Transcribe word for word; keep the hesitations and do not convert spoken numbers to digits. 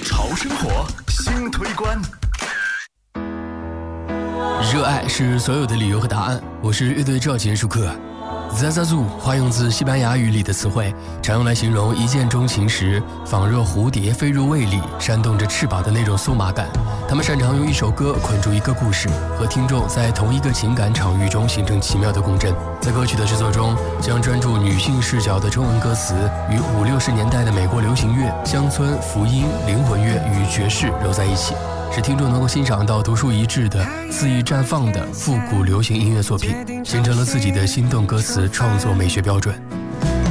潮生活新推关。 热爱是所有的理由和答案。我是乐队赵杰舒克。Zazazu 化用自西班牙语里的词汇，常用来形容一见钟情时仿若蝴蝶飞入胃里，扇动着翅膀的那种酥麻感。他们擅长用一首歌捆住一个故事，和听众在同一个情感场域中形成奇妙的共振。在歌曲的制作中，将专注女性视角的中文歌词与五六十年代的美国流行乐、乡村、福音、灵魂乐与爵士揉在一起，使听众能够欣赏到独树一帜的肆意绽放的复古流行音乐作品，形成了自己的心动歌词创作美学标准。